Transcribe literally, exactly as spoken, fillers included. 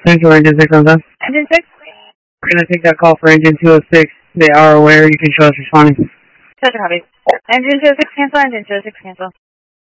Central Engine six on that. Engine six? We're going to take that call for Engine two oh six. They are aware. You can show us responding. Such a copy. Engine two oh six cancel, engine two oh six cancel.